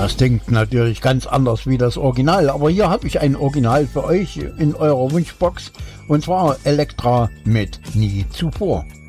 Das klingt natürlich ganz anders wie das Original, aber hier habe ich ein Original für euch in eurer Wunschbox und zwar Elektra mit Nie zuvor.